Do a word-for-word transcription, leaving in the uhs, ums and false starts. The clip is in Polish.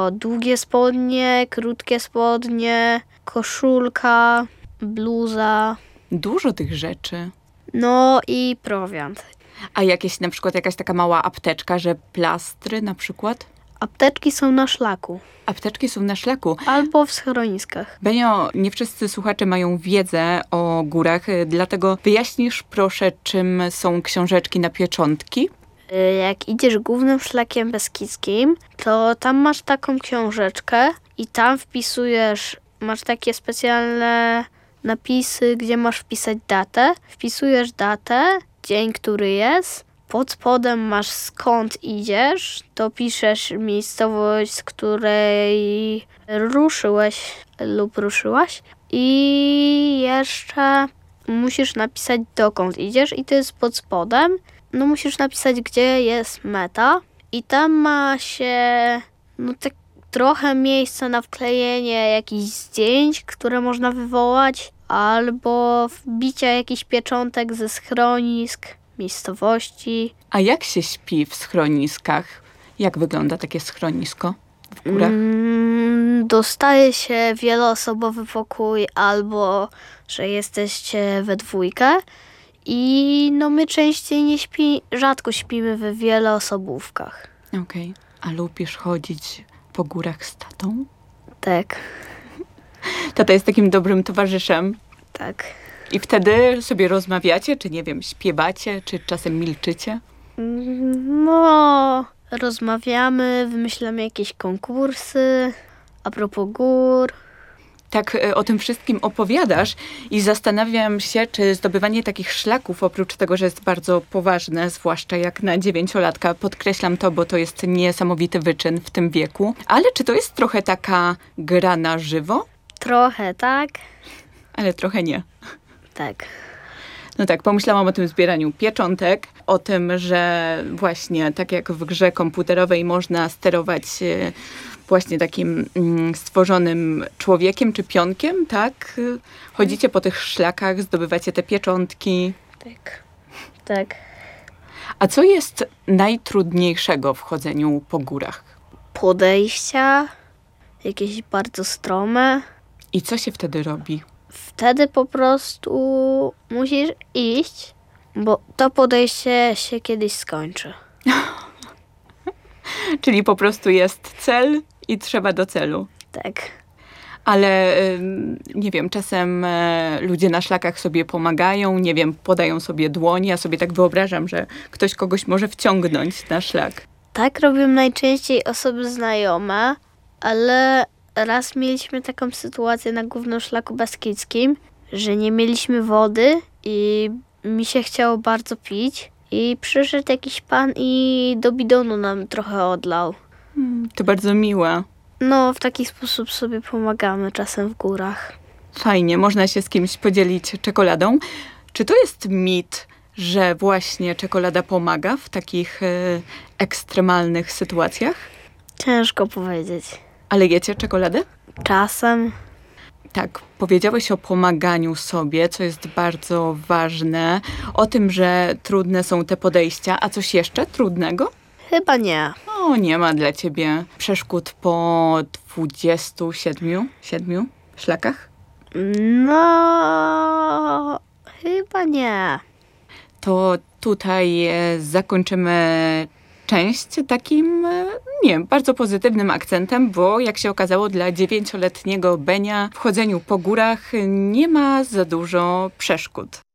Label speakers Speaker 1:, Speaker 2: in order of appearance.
Speaker 1: to długie spodnie, krótkie spodnie, koszulka, bluza.
Speaker 2: Dużo tych rzeczy.
Speaker 1: No i prowiant.
Speaker 2: A jakieś na przykład jakaś taka mała apteczka, że plastry na przykład?
Speaker 1: Apteczki są na szlaku.
Speaker 2: Apteczki są na szlaku.
Speaker 1: Albo w schroniskach.
Speaker 2: Benio, nie wszyscy słuchacze mają wiedzę o górach, dlatego wyjaśnisz proszę, czym są książeczki na pieczątki?
Speaker 1: Jak idziesz głównym szlakiem beskidzkim, to tam masz taką książeczkę i tam wpisujesz, masz takie specjalne napisy, gdzie masz wpisać datę. Wpisujesz datę, dzień, który jest. Pod spodem masz skąd idziesz, to piszesz miejscowość, z której ruszyłeś lub ruszyłaś i jeszcze musisz napisać dokąd idziesz i to jest pod spodem. No musisz napisać, gdzie jest meta i tam ma się no tak trochę miejsca na wklejenie jakichś zdjęć, które można wywołać, albo wbicia jakichś pieczątek ze schronisk, miejscowości.
Speaker 2: A jak się śpi w schroniskach? Jak wygląda takie schronisko w górach?
Speaker 1: Mm, dostaje się wieloosobowy pokój albo, że jesteście we dwójkę i no my częściej nie śpi, rzadko śpimy w wieloosobówkach.
Speaker 2: Okej. A lubisz chodzić po górach z tatą?
Speaker 1: Tak,
Speaker 2: Tata jest takim dobrym towarzyszem.
Speaker 1: tak.
Speaker 2: I wtedy sobie rozmawiacie, czy nie wiem, śpiewacie, czy czasem milczycie?
Speaker 1: No, rozmawiamy, wymyślamy jakieś konkursy a propos gór.
Speaker 2: Tak e, o tym wszystkim opowiadasz i zastanawiam się, czy zdobywanie takich szlaków, oprócz tego, że jest bardzo poważne, zwłaszcza jak na dziewięciolatka, podkreślam to, bo to jest niesamowity wyczyn w tym wieku, ale czy to jest trochę taka gra na żywo?
Speaker 1: Trochę tak,
Speaker 2: Ale trochę nie.
Speaker 1: tak.
Speaker 2: No tak, pomyślałam o tym zbieraniu pieczątek, o tym, że właśnie tak jak w grze komputerowej można sterować e, właśnie takim mm, stworzonym człowiekiem czy pionkiem, tak? Chodzicie po tych szlakach, zdobywacie te pieczątki.
Speaker 1: Tak, tak.
Speaker 2: A co jest najtrudniejszego w chodzeniu po górach?
Speaker 1: Podejścia, jakieś bardzo strome.
Speaker 2: I co się wtedy robi?
Speaker 1: Wtedy po prostu musisz iść, bo to podejście się kiedyś skończy.
Speaker 2: Czyli po prostu jest cel i trzeba do celu.
Speaker 1: Tak.
Speaker 2: Ale ym, nie wiem, czasem e, ludzie na szlakach sobie pomagają, nie wiem, podają sobie dłoń. Ja sobie tak wyobrażam, że ktoś kogoś może wciągnąć na szlak.
Speaker 1: Tak robią najczęściej osoby znajome, ale raz mieliśmy taką sytuację na głównym szlaku beskidzkim, że nie mieliśmy wody i mi się chciało bardzo pić. I przyszedł jakiś pan i do bidonu nam trochę odlał.
Speaker 2: Hmm, to bardzo miłe.
Speaker 1: No, w taki sposób sobie pomagamy czasem w górach.
Speaker 2: Fajnie, można się z kimś podzielić czekoladą. Czy to jest mit, że właśnie czekolada pomaga w takich e, ekstremalnych sytuacjach?
Speaker 1: Ciężko powiedzieć.
Speaker 2: Ale jecie czekoladę?
Speaker 1: Czasem.
Speaker 2: Tak, powiedziałeś o pomaganiu sobie, co jest bardzo ważne. O tym, że trudne są te podejścia. A coś jeszcze trudnego?
Speaker 1: Chyba nie.
Speaker 2: O, nie ma dla ciebie przeszkód po dwudziestu siedmiu, siedmiu szlakach?
Speaker 1: No, chyba nie.
Speaker 2: To tutaj e, zakończymy część takim, e, nie wiem, bardzo pozytywnym akcentem, bo jak się okazało, dla dziewięcioletniego Benia w chodzeniu po górach nie ma za dużo przeszkód.